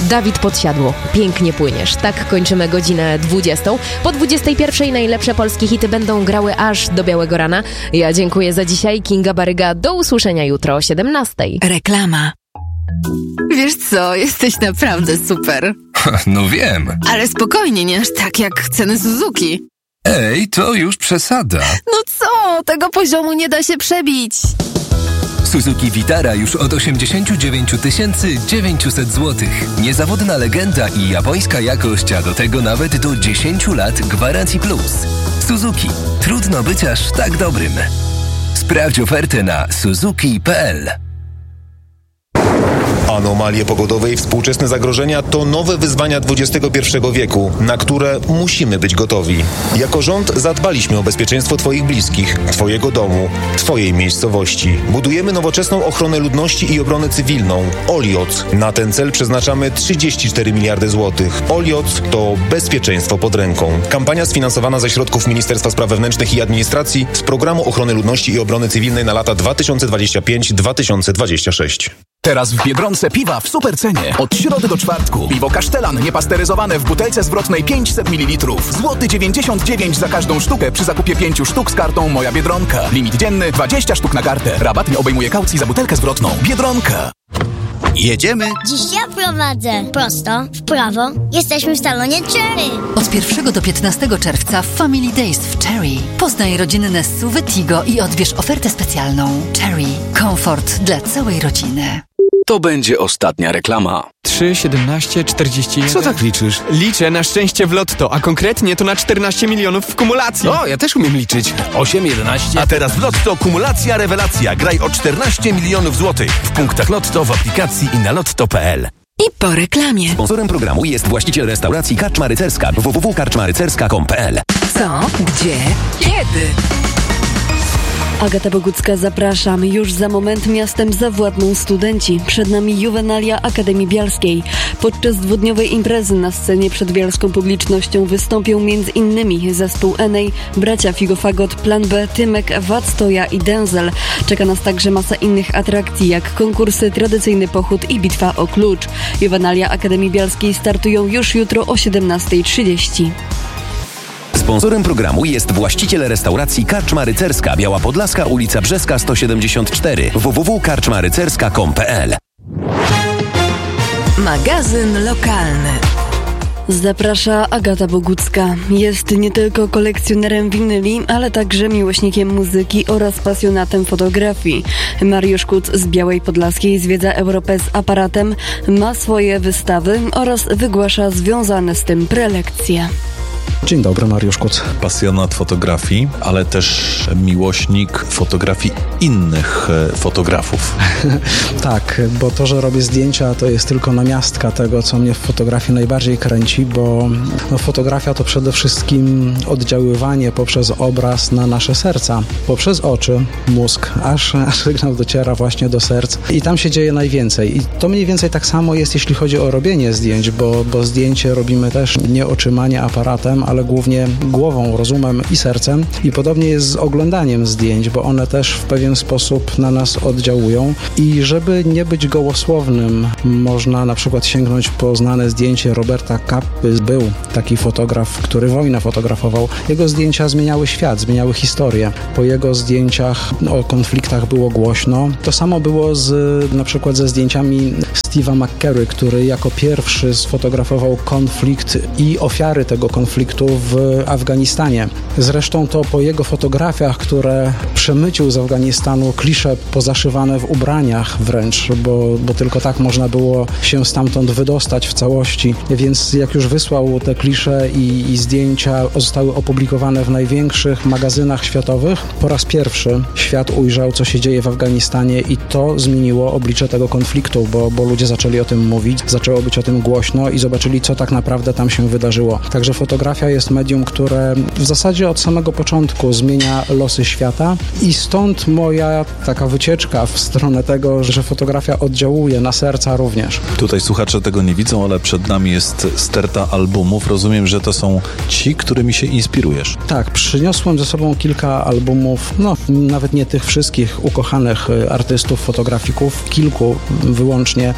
Dawid Podsiadło. Pięknie płyniesz. Tak kończymy godzinę 20. Po 21 najlepsze polskie hity będą grały aż do białego rana. Ja dziękuję za dzisiaj. Kinga Baryga. Do usłyszenia jutro o 17. Reklama. Wiesz co, jesteś naprawdę super. No wiem. Ale spokojnie, nie aż tak jak ceny Suzuki. Ej, to już przesada. No co? Tego poziomu nie da się przebić. Suzuki Vitara już od 89 900 zł. Niezawodna legenda i japońska jakość, a do tego nawet do 10 lat gwarancji plus. Suzuki. Trudno być aż tak dobrym. Sprawdź ofertę na suzuki.pl. Anomalie pogodowe i współczesne zagrożenia to nowe wyzwania XXI wieku, na które musimy być gotowi. Jako rząd zadbaliśmy o bezpieczeństwo Twoich bliskich, Twojego domu, Twojej miejscowości. Budujemy nowoczesną ochronę ludności i obronę cywilną. OLIOC. Na ten cel przeznaczamy 34 miliardy złotych. OLIOC to bezpieczeństwo pod ręką. Kampania sfinansowana ze środków Ministerstwa Spraw Wewnętrznych i Administracji z Programu Ochrony Ludności i Obrony Cywilnej na lata 2025-2026. Teraz w Biedronce piwa w supercenie. Od środy do czwartku. Piwo Kasztelan niepasteryzowane w butelce zwrotnej 500 ml. Złoty 99 za każdą sztukę przy zakupie 5 sztuk z kartą Moja Biedronka. Limit dzienny 20 sztuk na kartę. Rabat nie obejmuje kaucji za butelkę zwrotną. Biedronka. Jedziemy? Dziś ja prowadzę. Prosto, w prawo. Jesteśmy w salonie Cherry. Od 1 do 15 czerwca w Family Days w Cherry. Poznaj rodzinne SUV Tigo i odbierz ofertę specjalną. Cherry. Komfort dla całej rodziny. To będzie ostatnia reklama. 3, 17, 41... Co tak liczysz? Liczę na szczęście w lotto, a konkretnie to na 14 milionów w kumulacji. O, ja też umiem liczyć. 8, 11... A teraz w Lotto kumulacja rewelacja. Graj o 14 milionów złotych. W punktach Lotto, w aplikacji i na lotto.pl. I po reklamie. Sponsorem programu jest właściciel restauracji Karczma Rycerska www.karczmarycerska.pl. Co? Gdzie? Kiedy? Agata Bogucka, zapraszam. Już za moment miastem zawładną studenci. Przed nami Juwenalia Akademii Bialskiej. Podczas dwudniowej imprezy na scenie przed bielską publicznością wystąpią m.in. zespół Enej, bracia Figofagot, Plan B, Tymek, Wactoja i Denzel. Czeka nas także masa innych atrakcji, jak konkursy, tradycyjny pochód i bitwa o klucz. Juwenalia Akademii Bialskiej startują już jutro o 17:30. Sponsorem programu jest właściciel restauracji Karczma Rycerska, Biała Podlaska, ulica Brzeska 174 www.karczmarycerska.pl. Magazyn lokalny. Zaprasza Agata Bogucka. Jest nie tylko kolekcjonerem winyli, ale także miłośnikiem muzyki oraz pasjonatem fotografii. Mariusz Kuc z Białej Podlaskiej zwiedza Europę z aparatem, ma swoje wystawy oraz wygłasza związane z tym prelekcje. Dzień dobry, Mariusz Kuc. Pasjonat fotografii, ale też miłośnik fotografii innych fotografów. Tak, bo to, że robię zdjęcia, to jest tylko namiastka tego, co mnie w fotografii najbardziej kręci, bo fotografia to przede wszystkim oddziaływanie poprzez obraz na nasze serca, poprzez oczy, mózg, aż sygnał dociera właśnie do serc i tam się dzieje najwięcej. I to mniej więcej tak samo jest, jeśli chodzi o robienie zdjęć, bo zdjęcie robimy też nie oczyma, nie aparatem, ale głównie głową, rozumem i sercem. I podobnie jest z oglądaniem zdjęć, bo one też w pewien sposób na nas oddziałują. I żeby nie być gołosłownym, można na przykład sięgnąć po znane zdjęcie Roberta Kappy. Był taki fotograf, który wojnę fotografował. Jego zdjęcia zmieniały świat, zmieniały historię. Po jego zdjęciach o konfliktach było głośno. To samo było na przykład ze zdjęciami Steve'a McCurry, który jako pierwszy sfotografował konflikt i ofiary tego konfliktu w Afganistanie. Zresztą to po jego fotografiach, które przemycił z Afganistanu, klisze pozaszywane w ubraniach wręcz, bo tylko tak można było się stamtąd wydostać w całości. Więc jak już wysłał te klisze i zdjęcia zostały opublikowane w największych magazynach światowych, po raz pierwszy świat ujrzał, co się dzieje w Afganistanie i to zmieniło oblicze tego konfliktu, bo ludzie zaczęli o tym mówić, zaczęło być o tym głośno i zobaczyli, co tak naprawdę tam się wydarzyło. Także fotografia jest medium, które w zasadzie od samego początku zmienia losy świata i stąd moja taka wycieczka w stronę tego, że fotografia oddziałuje na serca również. Tutaj słuchacze tego nie widzą, ale przed nami jest sterta albumów. Rozumiem, że to są ci, którymi się inspirujesz. Tak, przyniosłem ze sobą kilka albumów, nawet nie tych wszystkich ukochanych artystów, fotografików, kilku wyłącznie,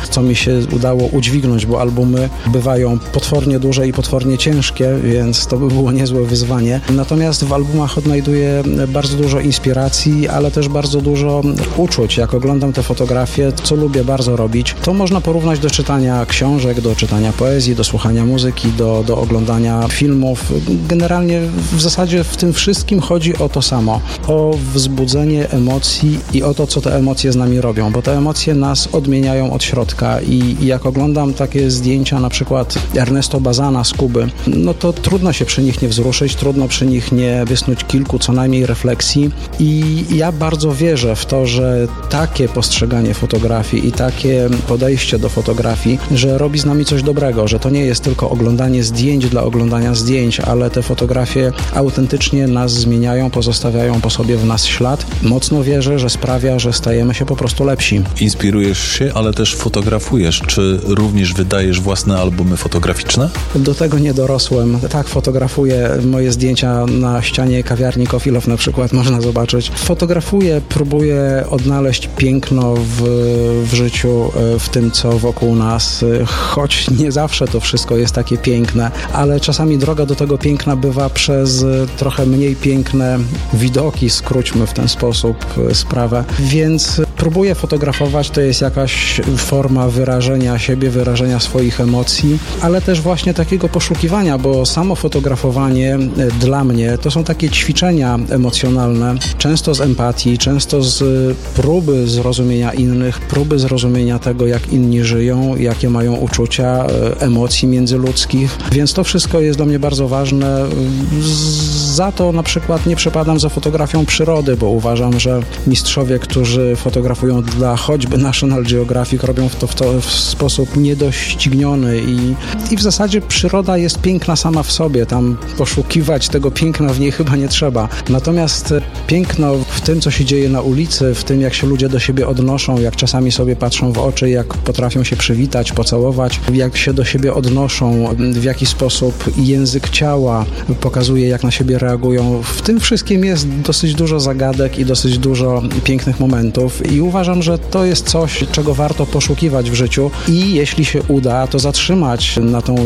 co mi się udało udźwignąć, bo albumy bywają potwornie duże i potwornie ciężkie, więc to by było niezłe wyzwanie. Natomiast w albumach odnajduję bardzo dużo inspiracji, ale też bardzo dużo uczuć. Jak oglądam te fotografie, co lubię bardzo robić, to można porównać do czytania książek, do czytania poezji, do słuchania muzyki, do oglądania filmów. Generalnie w zasadzie w tym wszystkim chodzi o to samo. O wzbudzenie emocji i o to, co te emocje z nami robią, bo te emocje nas odmieniają od środka i jak oglądam takie zdjęcia, na przykład Ernesto Bazana z Kuby, no to trudno się przy nich nie wzruszyć, trudno przy nich nie wysnuć kilku co najmniej refleksji i ja bardzo wierzę w to, że takie postrzeganie fotografii i takie podejście do fotografii, że robi z nami coś dobrego, że to nie jest tylko oglądanie zdjęć dla oglądania zdjęć, ale te fotografie autentycznie nas zmieniają, pozostawiają po sobie w nas ślad. Mocno wierzę, że sprawia, że stajemy się po prostu lepsi. Inspirujesz się, ale też fotografujesz. Czy również wydajesz własne albumy fotograficzne? Do tego nie dorosłem. Tak, fotografuję moje zdjęcia na ścianie kawiarni Coffee Love na przykład, można zobaczyć. Fotografuję, próbuję odnaleźć piękno w życiu, w tym, co wokół nas, choć nie zawsze to wszystko jest takie piękne, ale czasami droga do tego piękna bywa przez trochę mniej piękne widoki, skróćmy w ten sposób sprawę. Więc próbuję fotografować, to jest jakaś forma wyrażenia siebie, wyrażenia swoich emocji, ale też właśnie takiego poszukiwania, bo samo fotografowanie dla mnie to są takie ćwiczenia emocjonalne, często z empatii, często z próby zrozumienia innych, próby zrozumienia tego, jak inni żyją, jakie mają uczucia, emocji międzyludzkich, więc to wszystko jest dla mnie bardzo ważne. Za to na przykład nie przepadam za fotografią przyrody, bo uważam, że mistrzowie, którzy fotografują dla choćby National Geographic, robią to w sposób niedościgniony i w zasadzie przyroda jest piękna sama w sobie, tam poszukiwać tego piękna w niej chyba nie trzeba. Natomiast piękno w tym, co się dzieje na ulicy, w tym, jak się ludzie do siebie odnoszą, jak czasami sobie patrzą w oczy, jak potrafią się przywitać, pocałować, jak się do siebie odnoszą, w jaki sposób język ciała pokazuje, jak na siebie reagują. W tym wszystkim jest dosyć dużo zagadek i dosyć dużo pięknych momentów i uważam, że to jest coś, czego warto poszukiwać w życiu i jeśli się uda, to zatrzymać na tą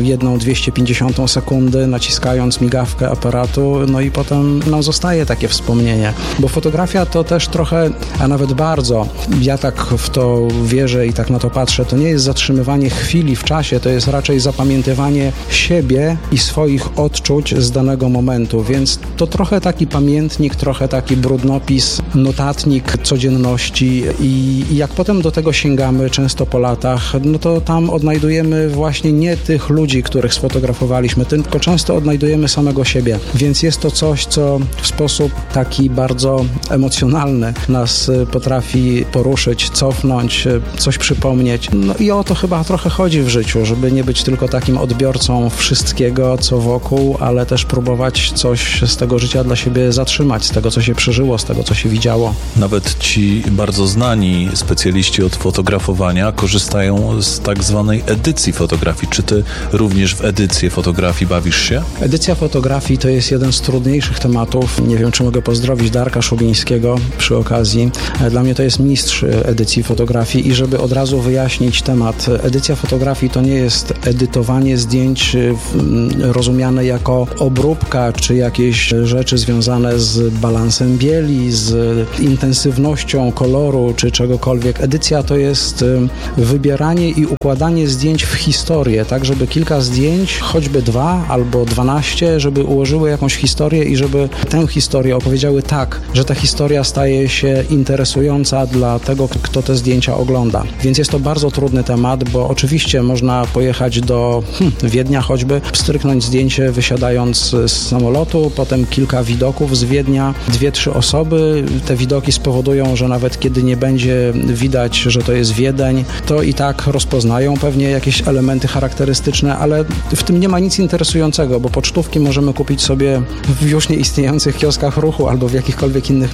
1/250 sekundy, naciskając migawkę aparatu, no i potem nam zostaje takie wspomnienie. Bo fotografia to też trochę, a nawet bardzo, ja tak w to wierzę i tak na to patrzę, to nie jest zatrzymywanie chwili w czasie, to jest raczej zapamiętywanie siebie i swoich odczuć z danego momentu, więc to trochę taki pamiętnik, trochę taki brudnopis, notatnik codzienności i jak potem do tego sięgamy, często po latach, no to tam odnajdujemy właśnie nie tych ludzi, których sfotografowaliśmy, tylko często odnajdujemy samego siebie, więc jest to coś, co w sposób taki bardzo emocjonalny nas potrafi poruszyć, cofnąć, coś przypomnieć. No i o to chyba trochę chodzi w życiu, żeby nie być tylko takim odbiorcą wszystkiego, co wokół, ale też próbować coś z tego życia dla siebie zatrzymać, z tego, co się przeżyło, z tego, co się widziało. Nawet ci bardzo znani specjaliści od fotografowania korzystają z tak zwanej edycji fotografii. Czy ty również w edycję fotografii bawisz się? Edycja fotografii to jest jeden z trudniejszych tematów. Nie wiem, czy mogę pozdrowić Darka Szubińskiego przy okazji. Dla mnie to jest mistrz edycji fotografii i żeby od razu wyjaśnić temat, edycja fotografii to nie jest edytowanie zdjęć rozumiane jako obróbka, czy jakieś rzeczy związane z balansem bieli, z intensywnością koloru, czy czegokolwiek. Edycja to jest wybieranie i układanie zdjęć w historię, tak żeby kilka zdjęć, choćby 2 albo 12, żeby ułożyły jakąś historię i żeby tę historię opowiedziały tak, że ta historia staje się interesująca dla tego, kto te zdjęcia ogląda. Więc jest to bardzo trudny temat, bo oczywiście można pojechać do Wiednia choćby, pstryknąć zdjęcie wysiadając z samolotu, potem kilka widoków z Wiednia, 2-3 osoby. Te widoki spowodują, że nawet kiedy nie będzie widać, że to jest Wiedeń, to i tak rozpoznają pewnie jakieś elementy charakterystyczne, ale w tym nie ma nic interesującego, bo pocztówki możemy kupić sobie w już nieistniejących kioskach ruchu albo w jakichkolwiek innych miejscach.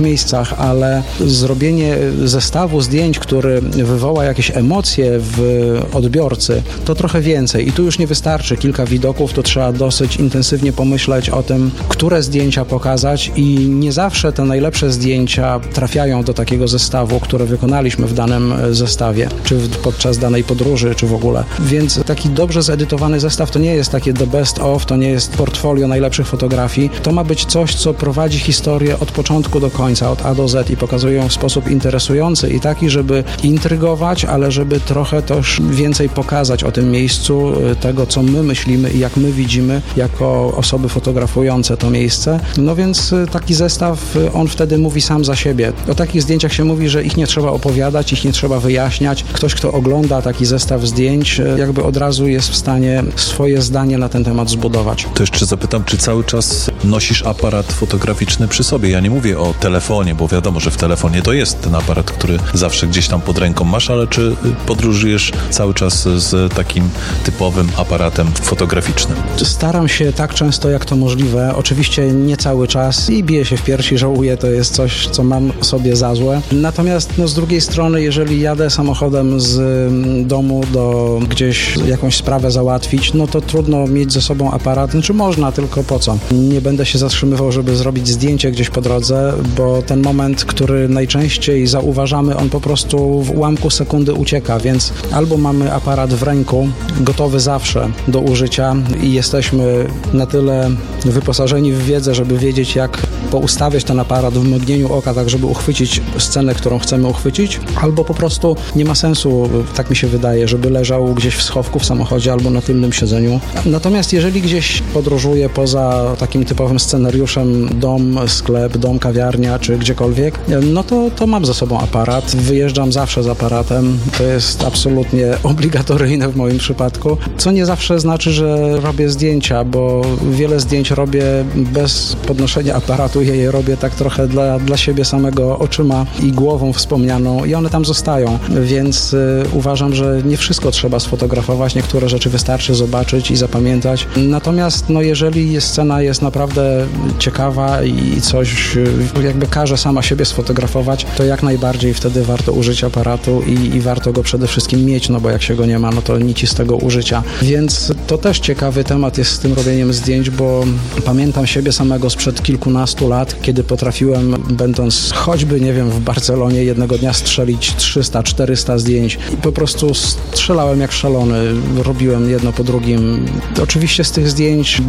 miejscach, ale zrobienie zestawu zdjęć, który wywoła jakieś emocje w odbiorcy, to trochę więcej. I tu już nie wystarczy kilka widoków, to trzeba dosyć intensywnie pomyśleć o tym, które zdjęcia pokazać i nie zawsze te najlepsze zdjęcia trafiają do takiego zestawu, które wykonaliśmy w danym zestawie, czy podczas danej podróży, czy w ogóle. Więc taki dobrze zedytowany zestaw to nie jest takie the best of, to nie jest portfolio najlepszych fotografii. To ma być coś, co prowadzi historię od początku do końca, od A do Z i pokazuje ją w sposób interesujący i taki, żeby intrygować, ale żeby trochę też więcej pokazać o tym miejscu, tego, co my myślimy i jak my widzimy jako osoby fotografujące to miejsce. No więc taki zestaw, on wtedy mówi sam za siebie. O takich zdjęciach się mówi, że ich nie trzeba opowiadać, ich nie trzeba wyjaśniać. Ktoś, kto ogląda taki zestaw zdjęć, jakby od razu jest w stanie swoje zdanie na ten temat zbudować. To jeszcze zapytam, czy cały czas nosisz aparat fotograficzny przy sobie? Ja nie mówię o telefonie, bo wiadomo, że w telefonie to jest ten aparat, który zawsze gdzieś tam pod ręką masz, ale czy podróżujesz cały czas z takim typowym aparatem fotograficznym? Staram się tak często, jak to możliwe. Oczywiście nie cały czas i biję się w piersi, żałuję, to jest coś, co mam sobie za złe. Natomiast z drugiej strony, jeżeli jadę samochodem z domu do gdzieś jakąś sprawę załatwić, no to trudno mieć ze sobą aparat. Czy można, tylko po co? Nie będę się zatrzymywał, żeby zrobić zdjęcie gdzieś po drodze, bo ten moment, który najczęściej zauważamy, on po prostu w ułamku sekundy ucieka, więc albo mamy aparat w ręku, gotowy zawsze do użycia i jesteśmy na tyle wyposażeni w wiedzę, żeby wiedzieć, jak poustawiać ten aparat w mgnieniu oka, tak żeby uchwycić scenę, którą chcemy uchwycić, albo po prostu nie ma sensu, tak mi się wydaje, żeby leżał gdzieś w schowku w samochodzie albo na tylnym siedzeniu. Natomiast jeżeli gdzieś podróżuję poza takim typowym scenariuszem dom, sklep, dom, kawiarnia czy gdziekolwiek, no to mam ze sobą aparat. Wyjeżdżam zawsze z aparatem. To jest absolutnie obligatoryjne w moim przypadku, co nie zawsze znaczy, że robię zdjęcia, bo wiele zdjęć robię bez podnoszenia aparatu. Ja je robię tak trochę dla siebie samego, oczyma i głową wspomnianą i one tam zostają, więc uważam, że nie wszystko trzeba sfotografować, niektóre rzeczy wystarczy zobaczyć i zapamiętać. Natomiast jeżeli scena jest naprawdę ciekawa i coś jakby każe sama siebie sfotografować, to jak najbardziej wtedy warto użyć aparatu i warto go przede wszystkim mieć, no bo jak się go nie ma, no to nic z tego użycia. Więc to też ciekawy temat jest z tym robieniem zdjęć, bo pamiętam siebie samego sprzed kilkunastu lat, kiedy potrafiłem, będąc choćby, nie wiem, w Barcelonie, jednego dnia strzelić 300-400 zdjęć i po prostu strzelałem jak szalony, robiłem jedno po drugim. Oczywiście z tych zdjęć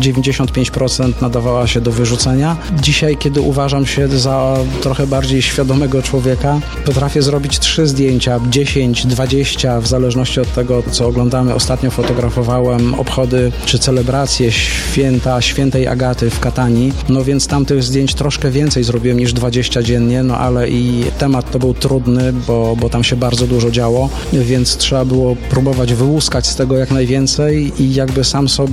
95% nadawała się do wyrzucenia. Dzisiaj, kiedy uważam się za trochę bardziej świadomego człowieka, potrafię zrobić 3 zdjęcia, 10, 20, w zależności od tego, co oglądamy. Ostatnio fotografowałem obchody czy celebracje święta Świętej Agaty w Katanii, no więc tamtych zdjęć troszkę więcej zrobiłem niż 20 dziennie, no ale i temat to był trudny, bo tam się bardzo dużo działo, więc trzeba było próbować wyłuskać z tego jak najwięcej i jakby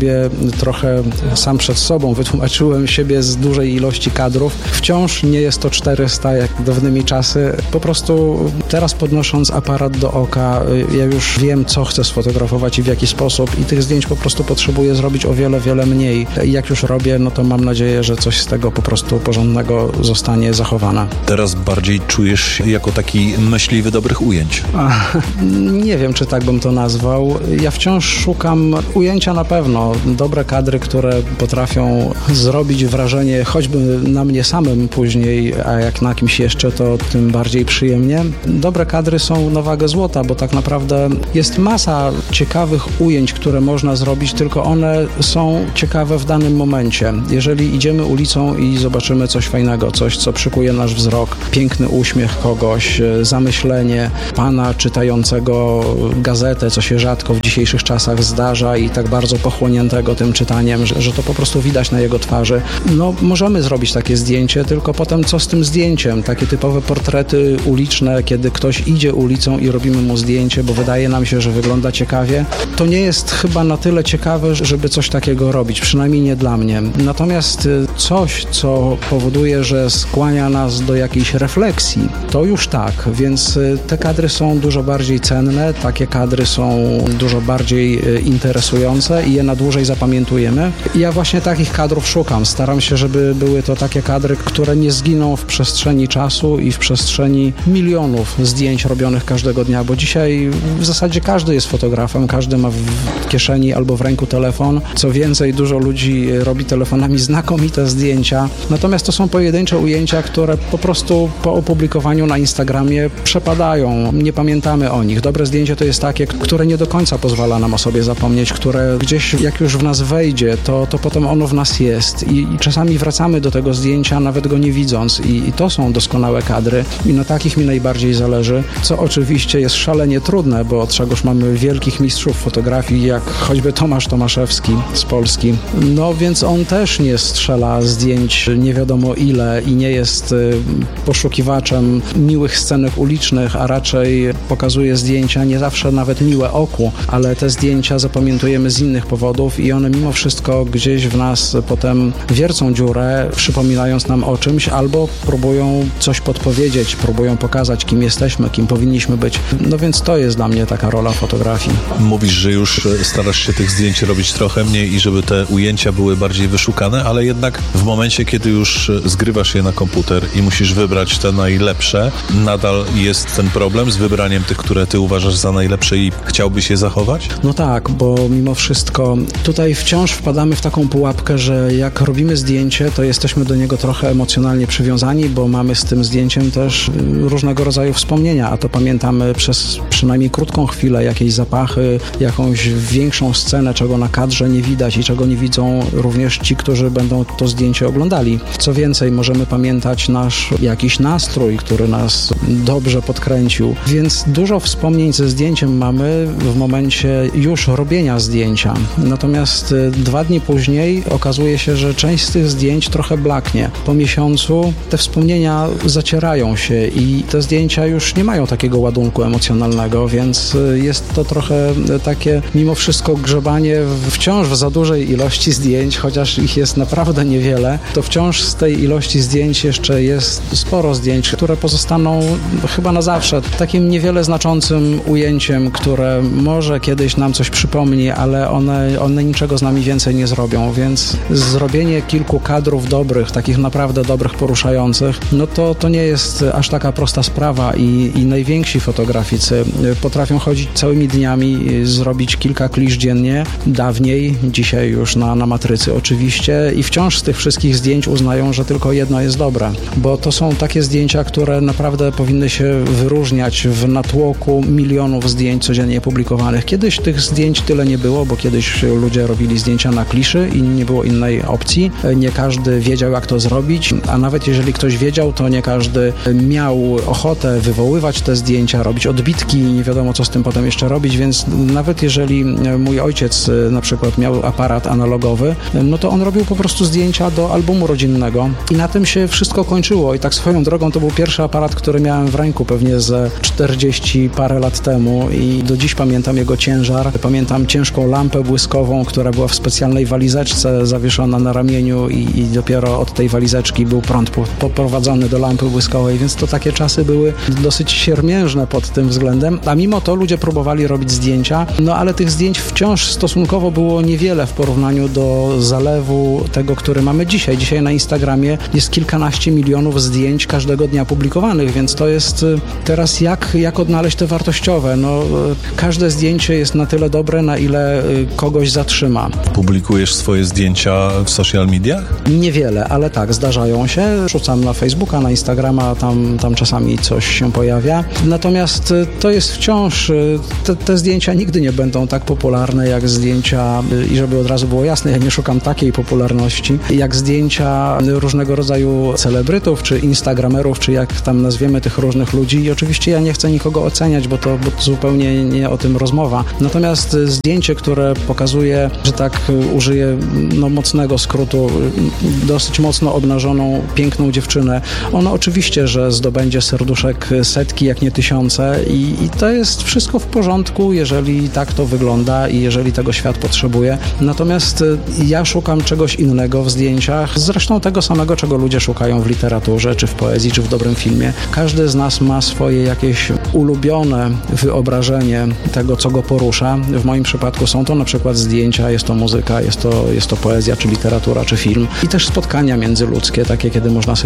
sam przed sobą wytłumaczyłem siebie z dużej ilości kadrów. Wciąż nie jest to 400 jak dawnymi czasy. Po prostu teraz podnosząc aparat do oka, ja już wiem, co chcę sfotografować i w jaki sposób i tych zdjęć po prostu potrzebuję zrobić o wiele, wiele mniej. I jak już robię, no to mam nadzieję, że coś z tego po prostu porządnego zostanie zachowane. Teraz bardziej czujesz się jako taki myśliwy dobrych ujęć. Nie wiem, czy tak bym to nazwał. Ja wciąż szukam ujęcia na pewno. Dobre kadry, które potrafią zrobić wrażenie choćby na mnie samym później, a jak na kimś jeszcze, to tym bardziej przyjemnie. Dobre kadry są na wagę złota, bo tak naprawdę jest masa ciekawych ujęć, które można zrobić, tylko one są ciekawe w danym momencie. Jeżeli idziemy ulicą i zobaczymy coś fajnego, coś, co przykuje nasz wzrok, piękny uśmiech kogoś, zamyślenie pana czytającego gazetę, co się rzadko w dzisiejszych czasach zdarza i tak bardzo pochłoniętego tym czytaniem, że to po prostu widać na jego twarzy. No, możemy zrobić takie zdjęcie, tylko potem co z tym zdjęciem? Takie typowe portrety uliczne, kiedy ktoś idzie ulicą i robimy mu zdjęcie, bo wydaje nam się, że wygląda ciekawie. To nie jest chyba na tyle ciekawe, żeby coś takiego robić, przynajmniej nie dla mnie. Natomiast coś, co powoduje, że skłania nas do jakiejś refleksji, to już tak, więc te kadry są dużo bardziej cenne, takie kadry są dużo bardziej interesujące i je na dłużej zapamiętujemy. I ja właśnie takich kadrów szukam. Staram się, żeby były to takie kadry, które nie zginą w przestrzeni czasu i w przestrzeni milionów zdjęć robionych każdego dnia, bo dzisiaj w zasadzie każdy jest fotografem, każdy ma w kieszeni albo w ręku telefon. Co więcej, dużo ludzi robi telefonami znakomite zdjęcia, natomiast to są pojedyncze ujęcia, które po prostu po opublikowaniu na Instagramie przepadają. Nie pamiętamy o nich. Dobre zdjęcie to jest takie, które nie do końca pozwala nam o sobie zapomnieć, które gdzieś jak już w nas wejdzie, to potem ono w nas jest i czasami wracamy do tego zdjęcia, nawet go nie widząc i to są doskonałe kadry i na takich mi najbardziej zależy, co oczywiście jest szalenie trudne, bo od czegoż mamy wielkich mistrzów fotografii, jak choćby Tomasz Tomaszewski z Polski. No więc on też nie strzela zdjęć nie wiadomo ile i nie jest poszukiwaczem miłych scenek ulicznych, a raczej pokazuje zdjęcia nie zawsze nawet miłe oku, ale te zdjęcia zapamiętujemy z innych powodów i one mimo wszystko gdzieś w nas potem wiercą dziurę, przypominając nam o czymś albo próbują coś podpowiedzieć, próbują pokazać, kim jesteśmy, kim powinniśmy być. No więc to jest dla mnie taka rola fotografii. Mówisz, że już starasz się tych zdjęć robić trochę mniej i żeby te ujęcia były bardziej wyszukane, ale jednak w momencie, kiedy już zgrywasz je na komputer i musisz wybrać te najlepsze, nadal jest ten problem z wybraniem tych, które ty uważasz za najlepsze i chciałbyś je zachować? No tak, bo mimo wszystko tutaj wciąż wpadamy w taką pułapkę, że jak robimy zdjęcie, to jesteśmy do niego trochę emocjonalnie przywiązani, bo mamy z tym zdjęciem też różnego rodzaju wspomnienia, a to pamiętamy przez przynajmniej krótką chwilę jakieś zapachy, jakąś większą scenę, czego na kadrze nie widać i czego nie widzą również ci, którzy będą to zdjęcie oglądali. Co więcej, możemy pamiętać nasz jakiś nastrój, który nas dobrze podkręcił, więc dużo wspomnień ze zdjęciem mamy w momencie już robienia zdjęcia. Natomiast 2 dni później okazuje się, że część z tych zdjęć trochę blaknie. Po miesiącu te wspomnienia zacierają się i te zdjęcia już nie mają takiego ładunku emocjonalnego, więc jest to trochę takie mimo wszystko grzebanie wciąż w za dużej ilości zdjęć, chociaż ich jest naprawdę niewiele, to wciąż z tej ilości zdjęć jeszcze jest sporo zdjęć, które pozostaną chyba na zawsze takim niewiele znaczącym ujęciem, które może kiedyś nam coś przypomni, ale one niczego z nami więcej nie zrobią, więc zrobienie kilku kadrów dobrych, takich naprawdę dobrych, poruszających, no to nie jest aż taka prosta sprawa i najwięksi fotograficy potrafią chodzić całymi dniami, zrobić kilka klisz dziennie, dawniej, dzisiaj już na matrycy oczywiście i wciąż z tych wszystkich zdjęć uznają, że tylko jedno jest dobre, bo to są takie zdjęcia, które naprawdę powinny się wyróżniać w natłoku milionów zdjęć codziennie publikowanych. Kiedyś tych zdjęć tyle nie było, bo kiedyś ludzie robili zdjęcia na kliszy i nie było innej opcji. Nie każdy wiedział, jak to zrobić, a nawet jeżeli ktoś wiedział, to nie każdy miał ochotę wywoływać te zdjęcia, robić odbitki, nie wiadomo, co z tym potem jeszcze robić, więc nawet jeżeli mój ojciec na przykład miał aparat analogowy, no to on robił po prostu zdjęcia do albumu rodzinnego i na tym się wszystko kończyło i tak swoją drogą to był pierwszy aparat, który miałem w ręku pewnie ze 40 parę lat temu i do dziś pamiętam jego ciężar, pamiętam ciężką lampę błyskową, która była w specjalnej walizeczce zawieszona na ramieniu i dopiero od tej walizeczki był prąd poprowadzony do lampy błyskowej, więc to takie czasy były dosyć siermiężne pod tym względem, a mimo to ludzie próbowali robić zdjęcia, no ale tych zdjęć wciąż stosunkowo było niewiele w porównaniu do zalewu tego, który mamy dzisiaj. Dzisiaj na Instagramie jest kilkanaście milionów zdjęć każdego dnia publikowanych, więc to jest teraz jak odnaleźć te wartościowe. No, każde zdjęcie jest na tyle dobre, na ile kogoś zatrzyma. Publikujesz swoje zdjęcia w social mediach? Niewiele, ale tak, zdarzają się. Rzucam na Facebooka, na Instagrama, tam czasami coś się pojawia. Natomiast to jest wciąż, te zdjęcia nigdy nie będą tak popularne jak zdjęcia, i żeby od razu było jasne, ja nie szukam takiej popularności, jak zdjęcia różnego rodzaju celebrytów, czy instagramerów, czy jak tam nazwiemy tych różnych ludzi. I oczywiście ja nie chcę nikogo oceniać, bo to zupełnie nie o tym rozmowa. Natomiast zdjęcie, które pokazuje, że tak użyję mocnego skrótu, dosyć mocno obnażoną, piękną dziewczynę, ono oczywiście, że zdobędzie serduszek setki, jak nie tysiące i to jest wszystko w porządku, jeżeli tak to wygląda i jeżeli tego świat potrzebuje. Natomiast ja szukam czegoś innego w zdjęciach, zresztą tego samego, czego ludzie szukają w literaturze, czy w poezji, czy w dobrym filmie. Każdy z nas ma swoje jakieś ulubione wyobrażenie tego, co go porusza. W moim przypadku są to na przykład zdjęcia, jest to muzyka, jest to poezja, czy literatura, czy film. I też spotkania międzyludzkie, takie, kiedy można sobie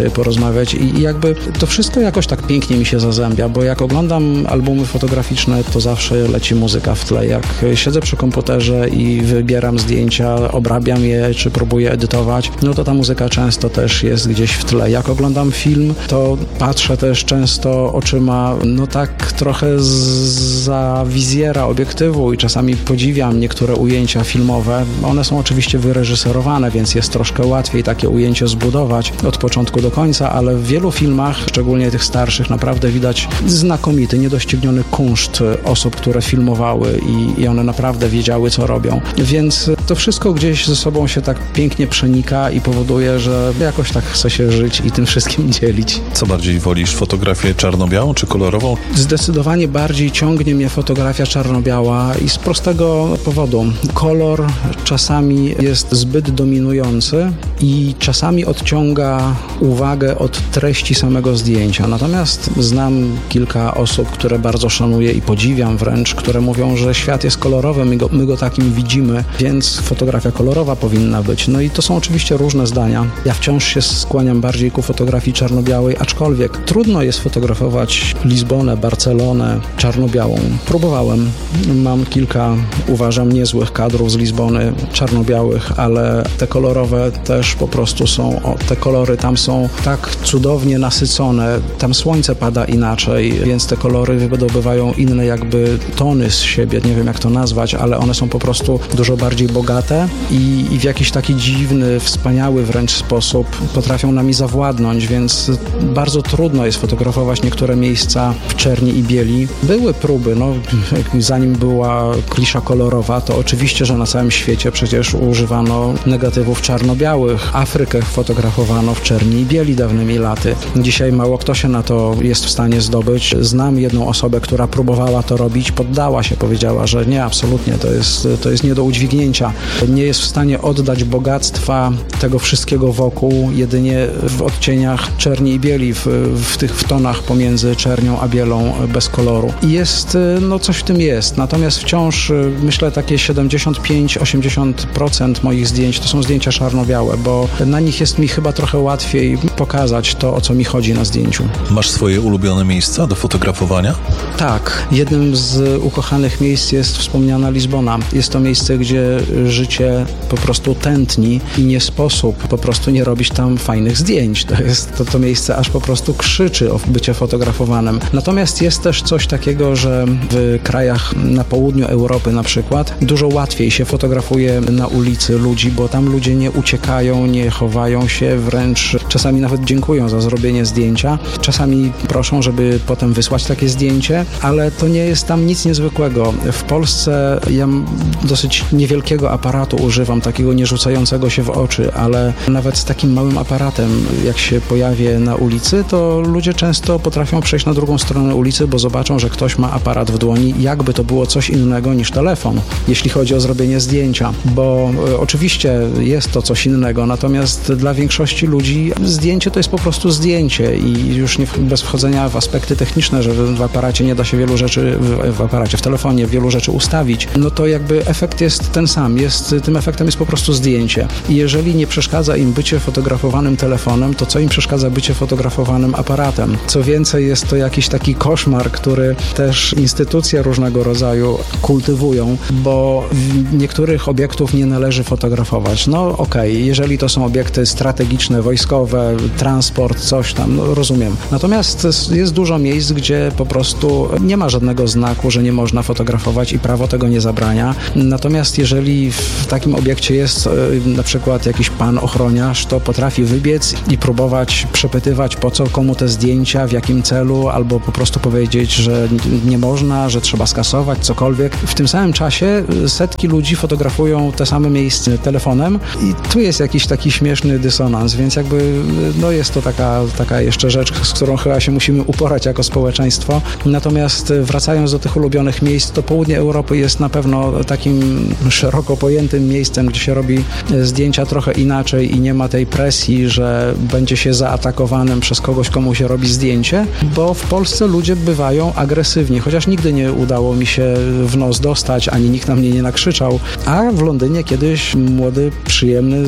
sobie porozmawiać i jakby to wszystko jakoś tak pięknie mi się zazębia, bo jak oglądam albumy fotograficzne, to zawsze leci muzyka w tle. Jak siedzę przy komputerze i wybieram zdjęcia, obrabiam je, czy próbuję edytować, no to ta muzyka często też jest gdzieś w tle. Jak oglądam film, to patrzę też często oczyma, no tak trochę za wizjera obiektywu i czasami podziwiam niektóre ujęcia filmowe. One są oczywiście wyreżyserowane, więc jest troszkę łatwiej takie ujęcie zbudować od początku do końca, ale w wielu filmach, szczególnie tych starszych, naprawdę widać znakomity, niedościgniony kunszt osób, które filmowały i one naprawdę wiedziały, co robią. Więc to wszystko gdzieś ze sobą się tak pięknie przenika i powoduje, że jakoś tak chce się żyć i tym wszystkim dzielić. Co bardziej wolisz, fotografię czarno-białą czy kolorową? Zdecydowanie bardziej ciągnie mnie fotografia czarno-biała i z prostego powodu. Kolor czasami jest zbyt dominujący i czasami odciąga uwagę od treści samego zdjęcia. Natomiast znam kilka osób, które bardzo szanuję i podziwiam wręcz, które mówią, że świat jest kolorowy, my go takim widzimy, więc fotografia kolorowa powinna być. No i to są oczywiście różne zdania. Ja wciąż się skłaniam bardziej ku fotografii czarno-białej, aczkolwiek trudno jest fotografować Lizbonę, Barcelonę czarno-białą. Próbowałem. Mam kilka, uważam, niezłych kadrów z Lizbony czarno-białych, ale te kolorowe też po prostu są, te kolory tam są tak cudownie nasycone, tam słońce pada inaczej, więc te kolory wydobywają inne jakby tony z siebie, nie wiem jak to nazwać, ale one są po prostu dużo bardziej bogate i w jakiś taki dziwny, wspaniały wręcz sposób potrafią nami zawładnąć, więc bardzo trudno jest fotografować niektóre miejsca w czerni i bieli. Były próby, no zanim była klisza kolorowa, to oczywiście, że na całym świecie przecież używano negatywów czarno-białych. Afrykę fotografowano w czerni i bieli dawnymi laty. Dzisiaj mało kto się na to jest w stanie zdobyć. Znam jedną osobę, która próbowała to robić, poddała się, powiedziała, że nie, absolutnie, to jest nie do udźwignięcia. Nie jest w stanie oddać bogactwa tego wszystkiego wokół, jedynie w odcieniach czerni i bieli, w tonach pomiędzy czernią a bielą bez koloru. I jest, no coś w tym jest. Natomiast wciąż myślę takie 75-80% moich zdjęć to są zdjęcia czarno-białe, bo na nich jest mi chyba trochę łatwiej pokazać to, o co mi chodzi na zdjęciu. Masz swoje ulubione miejsca do fotografowania? Tak. Jednym z ukochanych miejsc jest wspomniana Lizbona. Jest to miejsce, gdzie życie po prostu tętni i nie sposób po prostu nie robić tam fajnych zdjęć. To jest to miejsce aż po prostu krzyczy o bycie fotografowanym. Natomiast jest też coś takiego, że w krajach na południu Europy na przykład dużo łatwiej się fotografuje na ulicy ludzi, bo tam ludzie nie uciekają, nie chowają się, wręcz czasami nawet dziękują za zrobienie zdjęcia. Czasami proszą, żeby potem wysłać takie zdjęcie, ale to nie jest tam nic niezwykłego. W Polsce ja dosyć niewielkiego aparatu używam, takiego nie rzucającego się w oczy, ale nawet z takim małym aparatem, jak się pojawię na ulicy, to ludzie często potrafią przejść na drugą stronę ulicy, bo zobaczą, że ktoś ma aparat w dłoni, jakby to było coś innego niż telefon, jeśli chodzi o zrobienie zdjęcia, bo oczywiście jest to coś innego, natomiast dla większości ludzi zdjęcie to jest po prostu zdjęcie i już nie bez wchodzenia w aspekty techniczne, że w aparacie nie da się wielu rzeczy, w telefonie wielu rzeczy ustawić, no to jakby efekt jest ten sam, tym efektem jest po prostu zdjęcie. I jeżeli nie przeszkadza im bycie fotografowanym telefonem, to co im przeszkadza bycie fotografowanym aparatem? Co więcej, jest to jakiś taki koszmar, który też instytucje różnego rodzaju kultywują, bo niektórych obiektów nie należy fotografować. No okej, jeżeli to są obiekty strategiczne, wojskowe, transport, coś tam, no rozumiem. Natomiast jest dużo miejsc, gdzie po prostu nie ma żadnego znaku, że nie można fotografować i prawo tego nie zabrania. Natomiast jeżeli w takim obiekcie jest na przykład jakiś pan ochroniarz, to potrafi wybiec i próbować przepytywać, po co komu te zdjęcia, w jakim celu, albo po prostu powiedzieć, że nie można, że trzeba skasować, cokolwiek. W tym samym czasie setki ludzi fotografują te same miejsce telefonem i tu jest jakiś taki śmieszny dysonans, więc jakby no jest to taka jeszcze rzecz, z którą chyba się musimy uporać jako społeczeństwo. Natomiast wracając do tych ulubionych miejsc, to południe Europy jest na pewno takim szeroko pojętym miejscem, gdzie się robi zdjęcia trochę inaczej i nie ma tej presji, że będzie się zaatakowanym przez kogoś, komu się robi zdjęcie, bo w Polsce ludzie bywają agresywni, chociaż nigdy nie udało mi się w nos dostać, ani nikt na mnie nie nakrzyczał, a w Londynie kiedyś młody, przyjemny, z wyglądu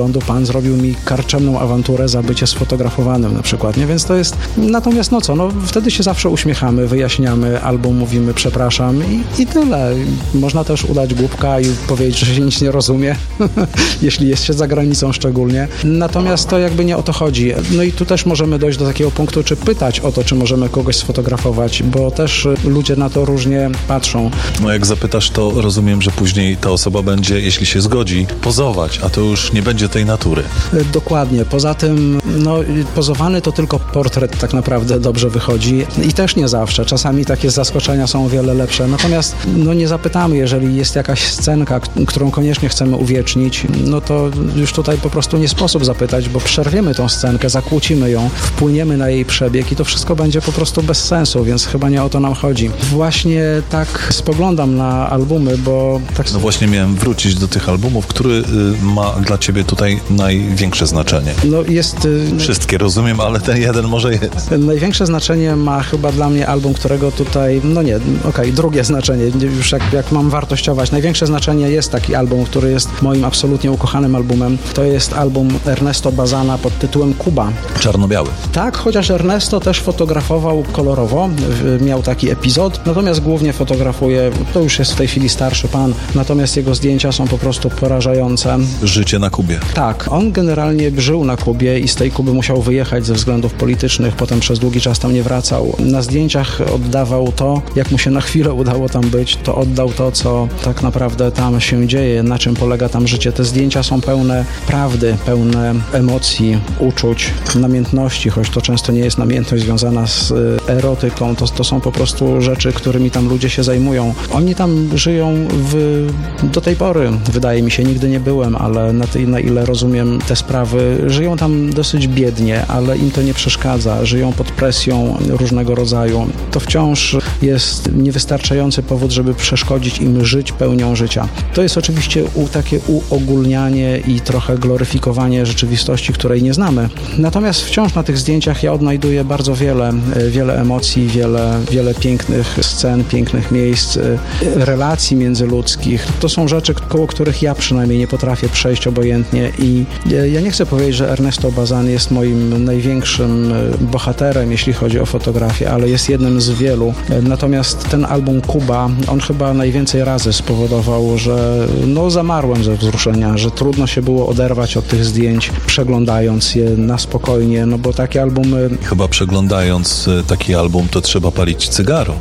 zarządu, pan zrobił mi karczemną awanturę za bycie sfotografowanym na przykład, nie? Więc to jest, natomiast wtedy się zawsze uśmiechamy, wyjaśniamy, albo mówimy przepraszam i tyle. Można też udać głupka i powiedzieć, że się nic nie rozumie, jeśli jest się za granicą szczególnie. Natomiast to jakby nie o to chodzi. No i tu też możemy dojść do takiego punktu, czy pytać o to, czy możemy kogoś sfotografować, bo też ludzie na to różnie patrzą. No jak zapytasz, to rozumiem, że później ta osoba będzie, jeśli się zgodzi, pozować, a to już nie będzie tej natury. Dokładnie. Poza tym, pozowany to tylko portret tak naprawdę dobrze wychodzi i też nie zawsze. Czasami takie zaskoczenia są o wiele lepsze. Natomiast nie zapytamy, jeżeli jest jakaś scenka, którą koniecznie chcemy uwiecznić, no to już tutaj po prostu nie sposób zapytać, bo przerwiemy tą scenkę, zakłócimy ją, wpłyniemy na jej przebieg i to wszystko będzie po prostu bez sensu, więc chyba nie o to nam chodzi. Właśnie tak spoglądam na albumy, bo tak... No właśnie miałem wrócić do tych albumów, który ma dla ciebie tutaj największe znaczenie. Jest... Wszystkie rozumiem, ale ten jeden może jest. Największe znaczenie ma chyba dla mnie album, którego tutaj... drugie znaczenie, już jak mam wartościować. Największe znaczenie jest taki album, który jest moim absolutnie ukochanym albumem. To jest album Ernesto Bazana pod tytułem Kuba. Czarno-biały. Tak, chociaż Ernesto też fotografował kolorowo, miał taki epizod, natomiast głównie fotografuje, to już jest w tej chwili starszy pan, natomiast jego zdjęcia są po prostu porażające. Życie na Kubie. Tak, on generalnie żył na Kubie i z tej Kuby musiał wyjechać ze względów politycznych, potem przez długi czas tam nie wracał. Na zdjęciach oddawał to, jak mu się na chwilę udało tam być, to oddał to, co tak naprawdę tam się dzieje, na czym polega tam życie. Te zdjęcia są pełne prawdy, pełne emocji, uczuć, namiętności, choć to często nie jest namiętność związana z erotyką, to są po prostu rzeczy, którymi tam ludzie się zajmują. Oni tam żyją do tej pory, wydaje mi się, nigdy nie byłem, ale na ile rozumiem te sprawy, żyją tam dosyć biednie, ale im to nie przeszkadza, żyją pod presją różnego rodzaju. To wciąż jest niewystarczający powód, żeby przeszkodzić im żyć pełnią życia. To jest oczywiście takie uogólnianie i trochę gloryfikowanie rzeczywistości, której nie znamy. Natomiast wciąż na tych zdjęciach ja odnajduję bardzo wiele emocji, wiele pięknych scen, pięknych miejsc, relacji międzyludzkich. To są rzeczy, koło których ja przynajmniej nie potrafię przejść obojętnie i ja nie chcę powiedzieć, że Ernesto Bazan jest moim największym bohaterem, jeśli chodzi o fotografię, ale jest jednym z wielu. Natomiast ten album Kuba, on chyba najwięcej razy spowodował, że zamarłem ze wzruszenia, że trudno się było oderwać od tych zdjęć, przeglądając je na spokojnie, bo takie albumy... Chyba przeglądając taki album, to trzeba palić cygaro.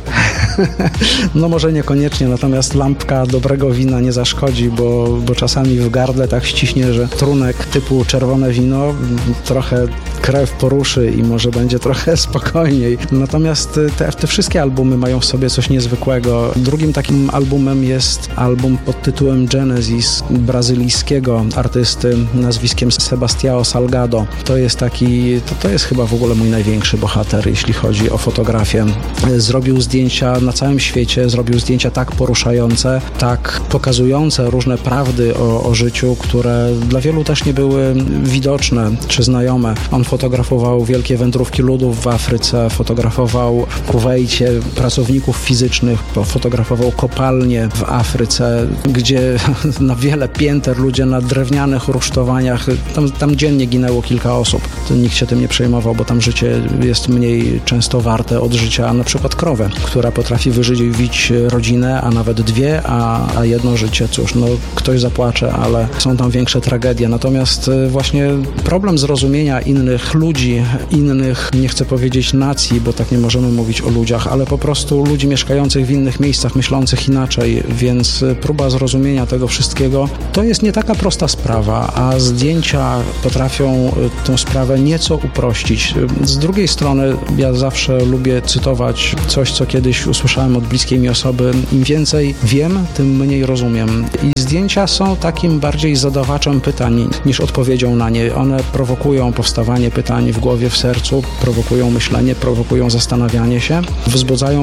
Może niekoniecznie, natomiast lampka dobrego wina nie zaszkodzi, bo czasami w gardle tak ściśnie, że trunek typu czerwone wino trochę krew poruszy i może będzie trochę spokojniej. Natomiast te wszystkie albumy mają w sobie coś niezwykłego. Drugim takim albumem jest album pod tytułem Genesis brazylijskiego artysty nazwiskiem Sebastião Salgado. To jest chyba w ogóle mój największy bohater, jeśli chodzi o fotografię. Zrobił zdjęcia na całym świecie, zrobił zdjęcia tak poruszające, tak pokazujące różne prawdy o życiu, które dla wielu też nie były widoczne czy znajome. On fotografował wielkie wędrówki ludów w Afryce, fotografował w Kuwejcie pracowników fizycznych, fotografował kopalnie w Afryce, gdzie na wiele pięter ludzie na drewnianych rusztowaniach, tam dziennie ginęło kilka osób. Nikt się tym nie przejmował, bo tam życie jest mniej często warte od życia na przykład krowy, która potrafi wyżywić rodzinę, a nawet dwie, a jedno życie, cóż, ktoś zapłacze, ale są tam większe tragedie. Natomiast właśnie problem zrozumienia innych ludzi, innych, nie chcę powiedzieć nacji, bo tak nie możemy mówić o ludziach, ale po prostu ludzi mieszkających w innych miejscach, myślących inaczej, więc próba zrozumienia tego wszystkiego to jest nie taka prosta sprawa, a zdjęcia potrafią tę sprawę nieco uprościć. Z drugiej strony ja zawsze lubię cytować coś, co kiedyś usłyszałem od bliskiej mi osoby. Im więcej wiem, tym mniej rozumiem. I zdjęcia są takim bardziej zadawaczem pytań niż odpowiedzią na nie. One prowokują powstawanie pytań w głowie, w sercu, prowokują myślenie, prowokują zastanawianie się, wzbudzają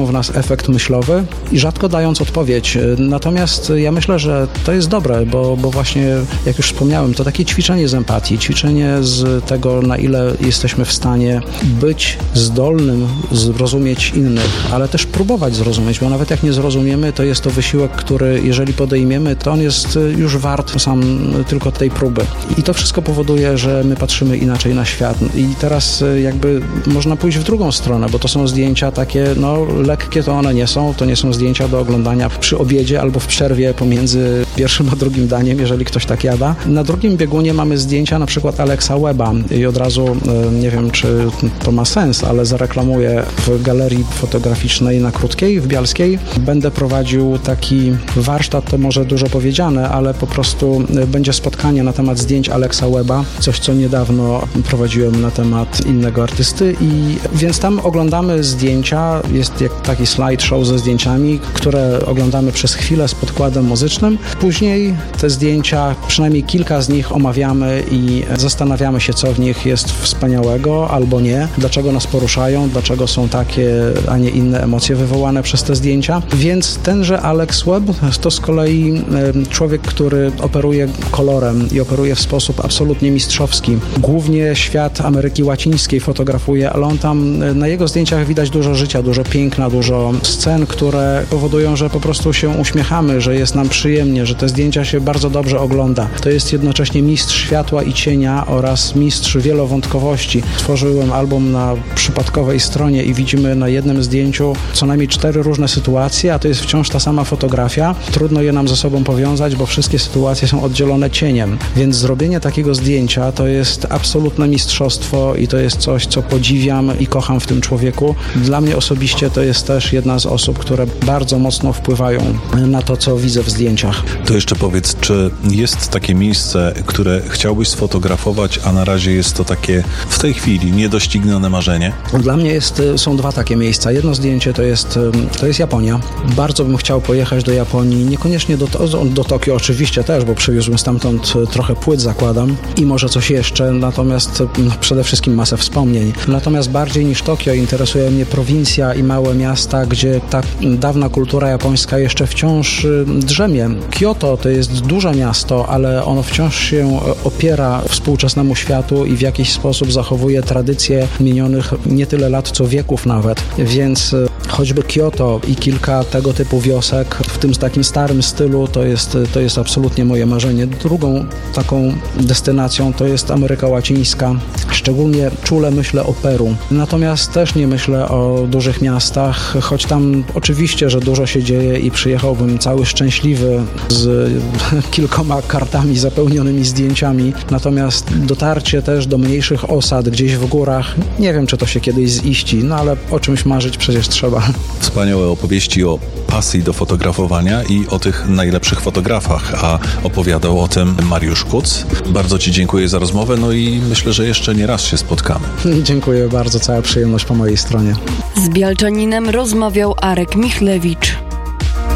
w nas efekt myślowy i rzadko dając odpowiedź. Natomiast ja myślę, że to jest dobre, bo właśnie, jak już wspomniałem, to takie ćwiczenie z empatii, ćwiczenie z tego, na ile jesteśmy w stanie być zdolnym zrozumieć innych, ale też próbować zrozumieć, bo nawet jak nie zrozumiemy, to jest to wysiłek, który jeżeli podejmiemy, to on jest już wart sam tylko tej próby. I to wszystko powoduje, że my patrzymy inaczej na świat. I teraz jakby można pójść w drugą stronę, bo to są zdjęcia takie, lekkie to one nie są. To nie są zdjęcia do oglądania przy obiedzie albo w przerwie pomiędzy pierwszym a drugim daniem, jeżeli ktoś tak jada. Na drugim biegunie mamy zdjęcia na przykład Alexa Webba i od razu nie wiem, czy to ma sens, ale zareklamuję w galerii fotograficznej na Krótkiej w Bialskiej. Będę prowadził taki warsztat, to może dużo powiedziane, ale po prostu będzie spotkanie na temat zdjęć Alexa Webba, coś co niedawno prowadziłem na temat innego artysty i więc tam oglądamy zdjęcia, jest jak taki slideshow ze zdjęciami, które oglądamy przez chwilę z podkładem muzycznym. Później te zdjęcia, przynajmniej kilka z nich omawiamy i zastanawiamy się, co w nich jest wspaniałego albo nie, dlaczego nas poruszają, dlaczego są takie, a nie inne emocje wywołane przez te zdjęcia. Więc tenże Alex Webb to z kolei człowiek, który operuje kolorem i operuje w sposób absolutnie mistrzowski. Głównie świat Ameryki Łacińskiej fotografuje, ale on tam, na jego zdjęciach widać dużo życia, dużo piękna, dużo scen, które powodują, że po prostu się uśmiechamy, że jest nam przyjemnie, że te zdjęcia się bardzo dobrze ogląda. To jest jednocześnie mistrz światła i cienia oraz mistrz wielowątkowości. Stworzyłem album na przypadkowej stronie i widzimy na jednym zdjęciu co najmniej 4 różne sytuacje, a to jest wciąż ta sama fotografia. Trudno je nam ze sobą powiązać, bo wszystkie sytuacje są oddzielone cieniem. Więc zrobienie takiego zdjęcia to jest absolutne mistrzostwo i to jest coś, co podziwiam i kocham w tym człowieku. Dla mnie osobiście to jest też jedna z osób, które bardzo mocno wpływają na to, co widzę w zdjęciach. To jeszcze powiedz, czy jest takie miejsce, które chciałbyś sfotografować, a na razie jest to takie w tej chwili niedoścignione marzenie? Dla mnie są 2 takie miejsca. Jedno zdjęcie to jest Japonia. Bardzo bym chciał pojechać do Japonii, niekoniecznie do Tokio oczywiście też, bo przywiózłem stamtąd trochę płyt, zakładam, i może coś jeszcze, natomiast przede wszystkim masę wspomnień. Natomiast bardziej niż Tokio interesuje mnie prowincja i małe miasta, gdzie ta dawna kultura japońska jeszcze wciąż drzemie. Kyoto to jest duże miasto, ale ono wciąż się opiera współczesnemu światu i w jakiś sposób zachowuje tradycje minionych nie tyle lat, co wieków nawet. Więc choćby Kyoto i kilka tego typu wiosek w tym takim starym stylu to jest absolutnie moje marzenie. Drugą taką destynacją to jest Ameryka Łacińska. Szczególnie czule myślę o Peru. Natomiast też nie myślę o dużych miastach, choć tam oczywiście, że dużo się dzieje i przyjechałbym cały szczęśliwy z kilkoma kartami zapełnionymi zdjęciami. Natomiast dotarcie też do mniejszych osad gdzieś w górach, nie wiem, czy to się kiedyś ziści, ale o czymś marzyć przecież trzeba. Wspaniałe opowieści o pasji do fotografowania i o tych najlepszych fotografach, a opowiadał o tym Mariusz Kuc. Bardzo Ci dziękuję za rozmowę, i myślę, że jeszcze nie raz się spotkamy. Dziękuję bardzo, cała przyjemność po mojej stronie. Z Bialczaninem rozmawiał Arek Michlewicz.